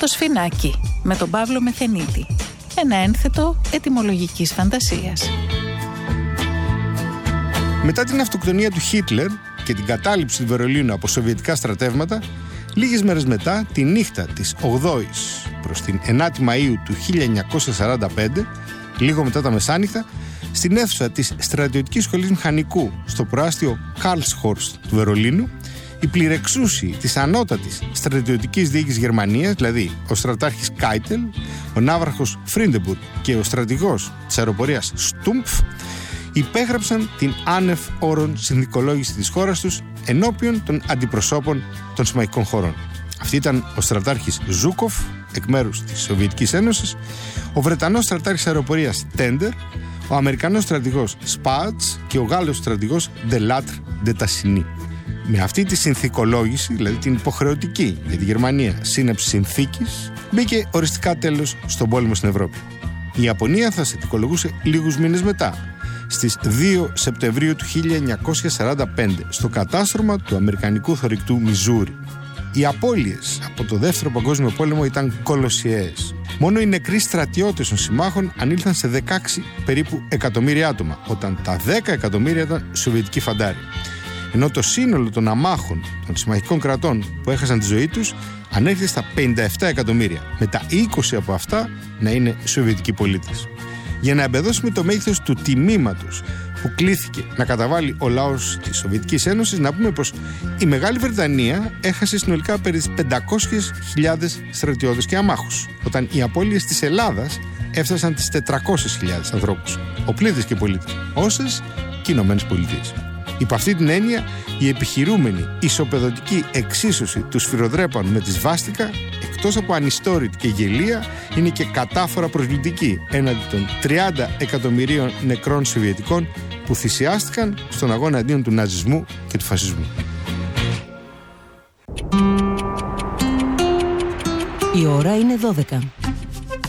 Το Σφινάκι με τον Παύλο Μεθενίτη. Ένα ένθετο ετυμολογικής φαντασίας. Μετά την αυτοκτονία του Χίτλερ και την κατάληψη του Βερολίνου από σοβιετικά στρατεύματα, λίγες μέρες μετά, τη νύχτα της 8ης προς την 9η Μαΐου του 1945, λίγο μετά τα μεσάνυχτα, στην αίθουσα της Στρατιωτικής Σχολής Μηχανικού στο προάστιο Karlshorst του Βερολίνου, οι πληρεξούσιοι της ανώτατης στρατιωτικής διοίκησης Γερμανίας, δηλαδή ο στρατάρχης Κάιτελ, ο ναύαρχος Φρίντεμπουργκ και ο στρατηγός της αεροπορίας Στούμπφ, υπέγραψαν την άνευ όρων συνθηκολόγηση της χώρας τους ενώπιον των αντιπροσώπων των συμμαχικών χωρών. Αυτοί ήταν ο στρατάρχης Ζούκοφ, εκ μέρους της Σοβιετικής Ένωσης, ο Βρετανός στρατάρχης αεροπορίας Τέντερ, ο Αμερικανός στρατηγός Σπάτς και ο Γάλλος στρατηγός Ντελάτρ Ντετασινί. Με αυτή τη συνθηκολόγηση, δηλαδή την υποχρεωτική για τη Γερμανία σύναψη συνθήκης, μπήκε οριστικά τέλος στον πόλεμο στην Ευρώπη. Η Ιαπωνία θα συνθηκολογούσε λίγους μήνες μετά, στις 2 Σεπτεμβρίου του 1945, στο κατάστρωμα του Αμερικανικού θωρηκτού Μιζούρι. Οι απώλειες από το Δεύτερο Παγκόσμιο Πόλεμο ήταν κολοσιαίες. Μόνο οι νεκροί στρατιώτες των συμμάχων ανήλθαν σε 16 περίπου εκατομμύρια άτομα, όταν τα 10 εκατομμύρια ήταν σοβιετικοί φαντάροι. Ενώ το σύνολο των αμάχων των συμμαχικών κρατών που έχασαν τη ζωή τους ανέρχεται στα 57 εκατομμύρια, με τα 20 από αυτά να είναι σοβιετικοί πολίτες. Για να εμπεδώσουμε το μέγεθος του τιμήματος που κλήθηκε να καταβάλει ο λαός της Σοβιετικής Ένωσης, να πούμε πως η Μεγάλη Βρετανία έχασε συνολικά περί 500.000 στρατιώτες και αμάχους, όταν οι απώλειες της Ελλάδας έφτασαν τις 400.000 ανθρώπους, οπλίτες και πολίτες, όσες και οι Ηνωμένες Πολιτείες. Υπ' αυτή την έννοια, η επιχειρούμενη ισοπεδωτική εξίσωση του σφυροδρέπανου με τη σβάστηκα, εκτός από ανιστόρητη και γελία, είναι και κατάφορα προσβλητική έναντι των 30 εκατομμυρίων νεκρών Σοβιετικών που θυσιάστηκαν στον αγώνα αντίον του ναζισμού και του φασισμού. Η ώρα είναι 12.